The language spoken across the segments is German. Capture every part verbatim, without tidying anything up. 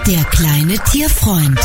Der kleine Tierfreund.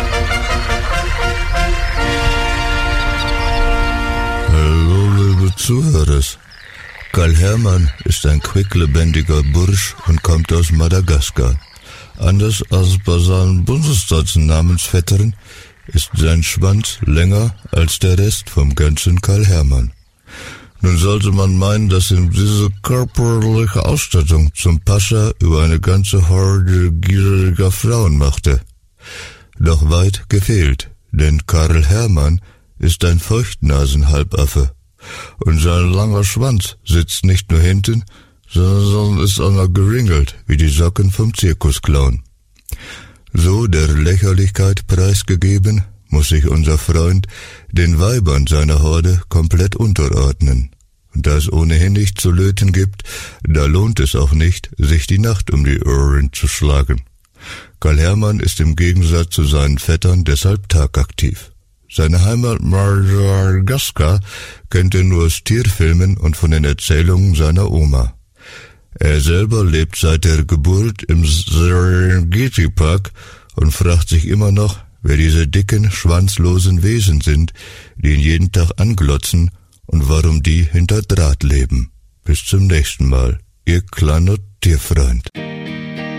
Hallo, liebe Zuhörer. Karl Hermann ist ein quicklebendiger Bursch und kommt aus Madagaskar. Anders als bei seinen Bundesstaatsnamensvettern ist sein Schwanz länger als der Rest vom ganzen Karl Hermann. Nun sollte man meinen, dass ihm diese körperliche Ausstattung zum Pascha über eine ganze Horde gieriger Frauen machte. Doch weit gefehlt, denn Karl Hermann ist ein Feuchtnasenhalbaffe. Und sein langer Schwanz sitzt nicht nur hinten, sondern ist auch noch geringelt, wie die Socken vom Zirkusclown. So der Lächerlichkeit preisgegeben, muss sich unser Freund den Weibern seiner Horde komplett unterordnen. Und da es ohnehin nicht zu löten gibt, da lohnt es auch nicht, sich die Nacht um die Ohren zu schlagen. Karl Hermann ist im Gegensatz zu seinen Vettern deshalb tagaktiv. Seine Heimat Madagaskar kennt er nur aus Tierfilmen und von den Erzählungen seiner Oma. Er selber lebt seit der Geburt im Serengeti-Park und fragt sich immer noch, wer diese dicken, schwanzlosen Wesen sind, die ihn jeden Tag anglotzen und warum die hinter Draht leben. Bis zum nächsten Mal, Ihr kleiner Tierfreund.